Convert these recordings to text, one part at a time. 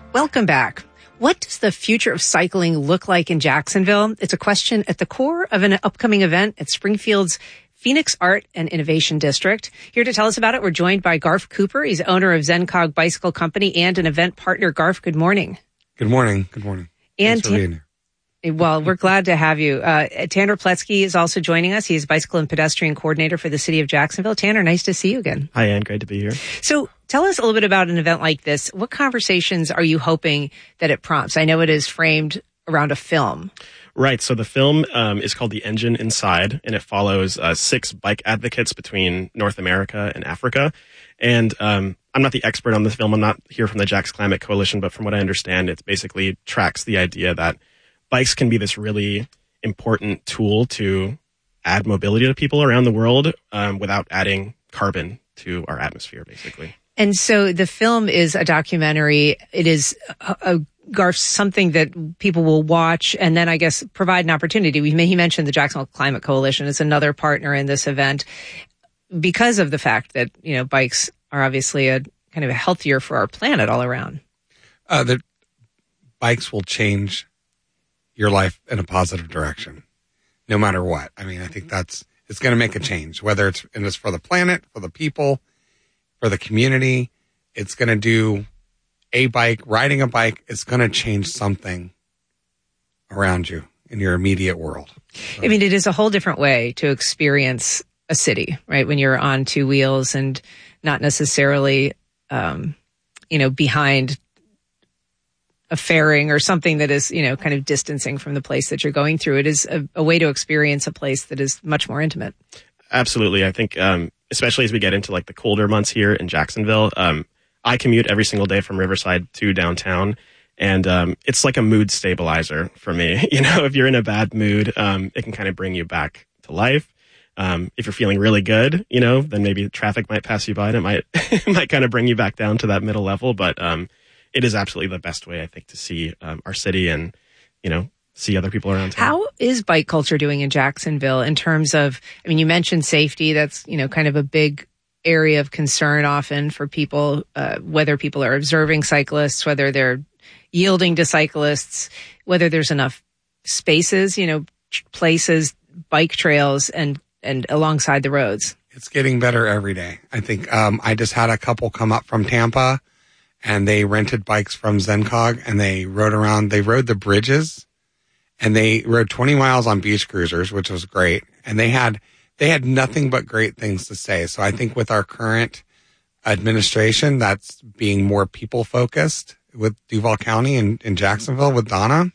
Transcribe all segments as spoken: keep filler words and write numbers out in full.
Welcome back. What does the future of cycling look like in Jacksonville? It's a question at the core of an upcoming event at Springfield's Phoenix Art and Innovation District. Here to tell us about it, we're joined by Garth Cooper. He's owner of ZenCog Bicycle Company and an event partner. Garth, good morning. Good morning. Good morning. And Thanks for being here. Well, we're glad to have you. Uh, Tanner Pletzky is also joining us. He's bicycle and pedestrian coordinator for the city of Jacksonville. Tanner, nice to see you again. Hi, Ann. Great to be here. So tell us a little bit about an event like this. What conversations are you hoping that it prompts? I know it is framed around a film. Right. So the film um, is called The Engine Inside, and it follows uh, six bike advocates between North America and Africa. And um, I'm not the expert on this film. I'm not here from the Jax Climate Coalition, but from what I understand, it basically tracks the idea that bikes can be this really important tool to add mobility to people around the world um, without adding carbon to our atmosphere, basically. And so the film is a documentary. It is a, a Garth, something that people will watch and then I guess provide an opportunity. We, he mentioned the Jacksonville Climate Coalition is another partner in this event because of the fact that, you know, bikes are obviously a kind of a healthier for our planet all around. Uh, the bikes will change your life in a positive direction, no matter what. I mean, I think that's, it's going to make a change, whether it's, and it's for the planet, for the people, for the community. It's going to do a bike, riding a bike is going to change something around you in your immediate world. So, I mean, it is a whole different way to experience a city, right? When you're on two wheels and not necessarily, um, you know, behind a fairing or something that is, you know, kind of distancing from the place that you're going through. It is a, a way to experience a place that is much more intimate. Absolutely. I think, um, especially as we get into like the colder months here in Jacksonville, um, I commute every single day from Riverside to downtown, and um, it's like a mood stabilizer for me. You know, if you're in a bad mood, um, it can kind of bring you back to life. Um, if you're feeling really good, you know, then maybe traffic might pass you by and it might, it might kind of bring you back down to that middle level. But um, it is absolutely the best way, I think, to see um, our city and, you know, see other people around town. How is bike culture doing in Jacksonville in terms of, I mean, you mentioned safety. That's, you know, kind of a big area of concern often for people, uh, whether people are observing cyclists, whether they're yielding to cyclists, whether there's enough spaces, you know, places, bike trails and, and alongside the roads. It's getting better every day. I think, um, I just had a couple come up from Tampa and they rented bikes from ZenCog and they rode around, they rode the bridges and they rode twenty miles on beach cruisers, which was great. And they had, they had nothing but great things to say. So I think with our current administration, that's being more people focused with Duval County and in Jacksonville with Donna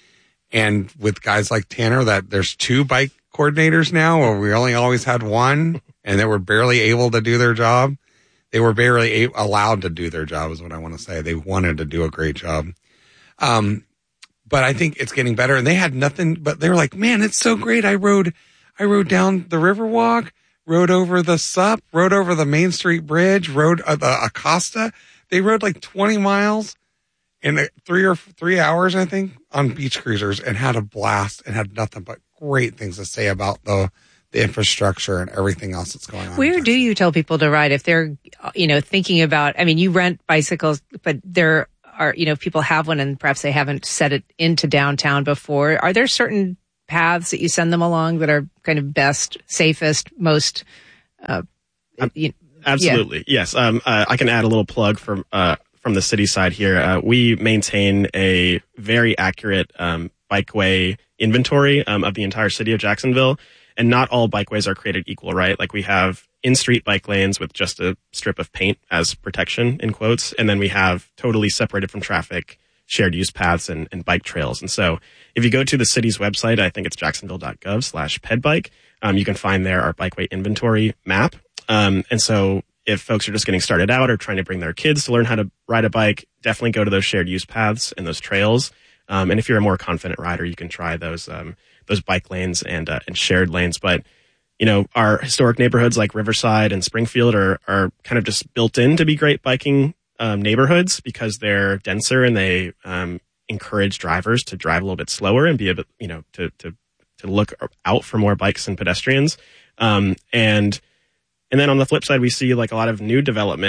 and with guys like Tanner, that there's two bike coordinators now where we only always had one and they were barely able to do their job. They were barely a- allowed to do their job is what I want to say. They wanted to do a great job. Um, but I think it's getting better and they had nothing, but they were like, man, it's so great. I rode, I rode down the Riverwalk, rode over the S U P, rode over the Main Street Bridge, rode uh, the Acosta. They rode like twenty miles in uh, three or three hours, I think, on beach cruisers and had a blast and had nothing but great things to say about the the infrastructure and everything else that's going on. Where do you tell people to ride if they're, you know, thinking about, I mean, you rent bicycles, but there are, you know, if people have one and perhaps they haven't set it into downtown before, are there certain paths that you send them along that are kind of best, safest, most, uh, um, you, absolutely. Yeah. Yes. Um, uh, I can add a little plug from, uh, from the city side here. Uh, we maintain a very accurate, um, bikeway inventory, um, of the entire city of Jacksonville. And not all bikeways are created equal, right? Like we have in-street bike lanes with just a strip of paint as protection, in quotes. And then we have totally separated from traffic, shared use paths and, and bike trails. And so if you go to the city's website, I think it's jacksonville.gov slash pedbike, um, you can find there our bikeway inventory map. Um, and so if folks are just getting started out or trying to bring their kids to learn how to ride a bike, definitely go to those shared use paths and those trails. Um, and if you're a more confident rider, you can try those, um, those bike lanes and, uh, and shared lanes. But, you know, our historic neighborhoods like Riverside and Springfield are, are kind of just built in to be great biking, um, neighborhoods because they're denser and they, um, encourage drivers to drive a little bit slower and be a bit, you know, to, to, to look out for more bikes and pedestrians. Um, and, and then on the flip side, we see like a lot of new development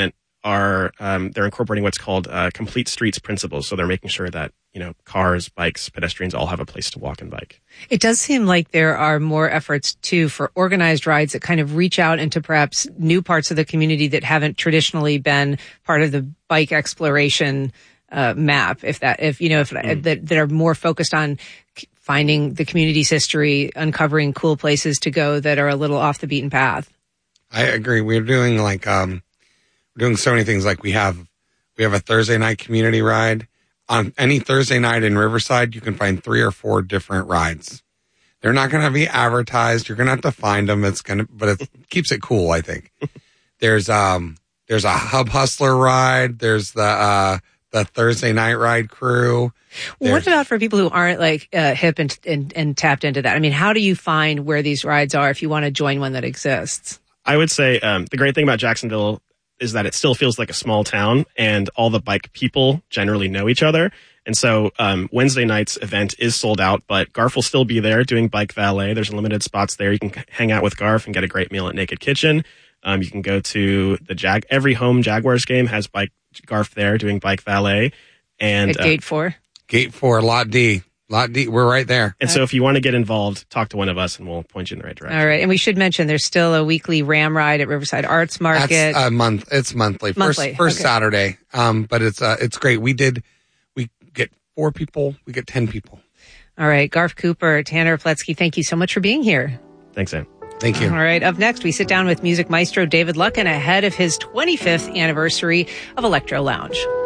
are um, they're incorporating what's called uh, complete streets principles. So they're making sure that, you know, cars, bikes, pedestrians all have a place to walk and bike. It does seem like there are more efforts too for organized rides that kind of reach out into perhaps new parts of the community that haven't traditionally been part of the bike exploration uh, map. If that, if you know, if mm. that that are more focused on finding the community's history, uncovering cool places to go that are a little off the beaten path. I agree. We're doing like um, we're doing so many things. Like we have we have a Thursday night community ride. On any Thursday night in Riverside, you can find three or four different rides. They're not going to be advertised. You're going to have to find them. It's going to, but it keeps it cool, I think. There's um there's a Hub Hustler ride. There's the uh, the Thursday night ride crew. There's, what about for people who aren't like uh, hip and, and and tapped into that? I mean, how do you find where these rides are if you want to join one that exists? I would say um, the great thing about Jacksonville is that it still feels like a small town, and all the bike people generally know each other. And so um, Wednesday night's event is sold out, but Garf will still be there doing bike valet. There's limited spots there. You can hang out with Garf and get a great meal at Naked Kitchen. Um, you can go to the Jag. Every home Jaguars game has bike Garf there doing bike valet. And at Gate Four. Uh, Gate Four, Lot D. Lot D, we're right there. And so if you want to get involved, talk to one of us and we'll point you in the right direction. All right. And we should mention there's still a weekly Ram ride at Riverside Arts Market. That's a month. It's monthly. monthly. First, first okay. Saturday. Um, but it's, uh, it's great. We did, we get four people. We get ten people. All right. Garf Cooper, Tanner Pletzky, thank you so much for being here. Thanks, Ann. Thank you. All right. Up next, we sit down with music maestro David Lucken ahead of his twenty-fifth anniversary of Electro Lounge.